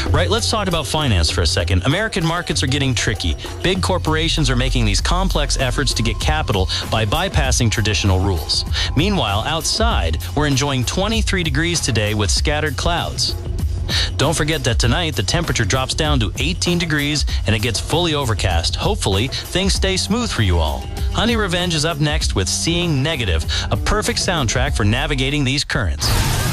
Right, let's talk about finance for a second. American markets are getting tricky. Big corporations are making these complex efforts to get capital by bypassing traditional rules. Meanwhile, outside, we're enjoying 23 degrees today with scattered clouds. Don't forget that tonight the temperature drops down to 18 degrees and it gets fully overcast. Hopefully, things stay smooth for you all. Honey Revenge is up next with Seeing Negative, a perfect soundtrack for navigating these currents.